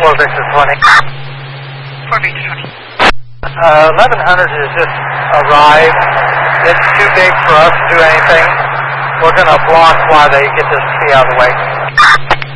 4 Victor 20. 4 Victor 20. 1100 has just arrived. It's too big for us to do anything. We're going to block while they get this tree out of the way.